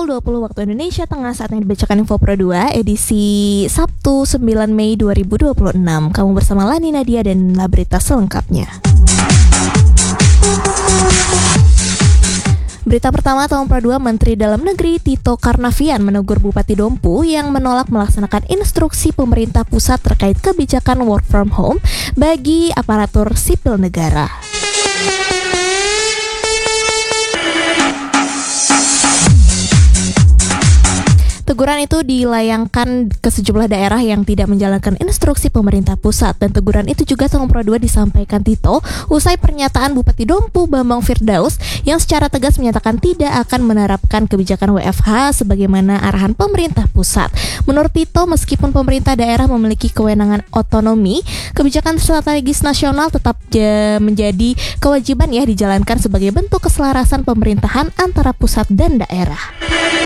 pukul 20 waktu Indonesia Tengah, saatnya dibacakan Info Pro 2 edisi Sabtu 9 Mei 2026. Kamu bersama Lani Nadia dan berita selengkapnya. Berita pertama tahun Pro 2, Menteri Dalam Negeri Tito Karnavian menegur Bupati Dompu yang menolak melaksanakan instruksi pemerintah pusat terkait kebijakan work from home bagi aparatur sipil negara. Teguran itu dilayangkan ke sejumlah daerah yang tidak menjalankan instruksi pemerintah pusat, dan teguran itu juga tahun Pro 2 disampaikan Tito usai pernyataan Bupati Dompu Bambang Firdaus yang secara tegas menyatakan tidak akan menerapkan kebijakan WFH sebagaimana arahan pemerintah pusat. Menurut Tito, meskipun pemerintah daerah memiliki kewenangan otonomi, kebijakan strategis nasional tetap menjadi kewajiban dijalankan sebagai bentuk keselarasan pemerintahan antara pusat dan daerah.